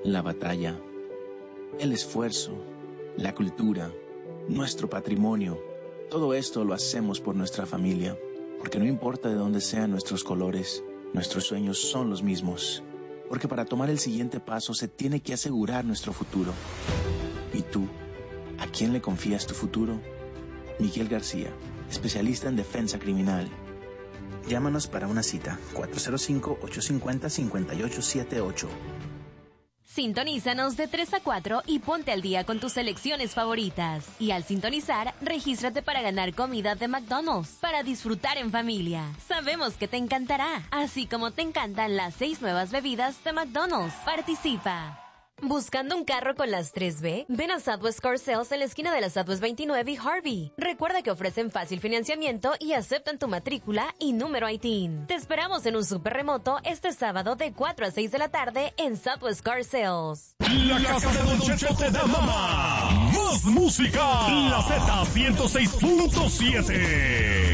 la batalla, el esfuerzo, la cultura, nuestro patrimonio. Todo esto lo hacemos por nuestra familia, porque no importa de dónde sean nuestros colores, nuestros sueños son los mismos. Porque para tomar el siguiente paso se tiene que asegurar nuestro futuro. ¿Y tú? ¿A quién le confías tu futuro? Miguel García, especialista en defensa criminal. Llámanos para una cita, 405-850-5878. Sintonízanos de 3 a 4 y ponte al día con tus selecciones favoritas. Y al sintonizar, regístrate para ganar comida de McDonald's, para disfrutar en familia. Sabemos que te encantará, así como te encantan las 6 nuevas bebidas de McDonald's. Participa. ¿Buscando un carro con las 3B? Ven a Southwest Car Sales en la esquina de la Southwest 29 y Harvey. Recuerda que ofrecen fácil financiamiento y aceptan tu matrícula y número ITIN. Te esperamos en un super remoto este sábado de 4 a 6 de la tarde en Southwest Car Sales. La casa de Don Cheto te da más música. La Z 106.7.